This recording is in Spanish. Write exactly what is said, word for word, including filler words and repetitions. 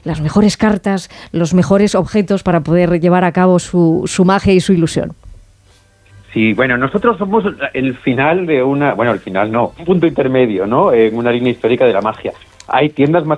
las mejores cartas, los mejores objetos para poder llevar a cabo su, su magia y su ilusión. Sí, bueno, nosotros somos el final de una... Bueno, el final no, un punto intermedio, ¿no? En una línea histórica de la magia. Hay tiendas más